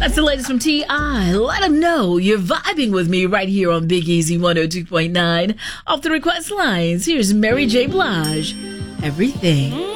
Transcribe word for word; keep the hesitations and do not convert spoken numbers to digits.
That's the latest from T I. Let them know you're vibing with me right here on Big Easy one oh two point nine. Off the request lines, here's Mary J. Blige. Everything.